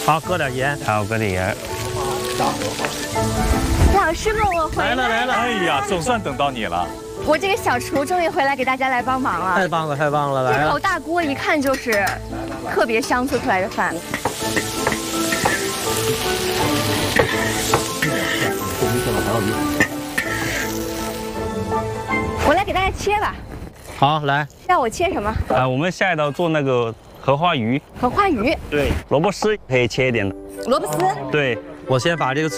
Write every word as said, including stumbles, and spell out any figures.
好，搁点盐。 好，搁点盐。 老师们，我回来了来了！ 哎呀，总算等到你了。 我这个小厨终于回来给大家来帮忙了。 太棒了，太棒了！来这口了。 大锅一看就是特别香做出来的饭。我来给大家切吧。 好，来。 让我切什么？ 啊，我们下一道做那个荷花鱼。 荷花鱼。 对，萝卜丝可以切一点的。 萝卜丝。 对， 我先把这个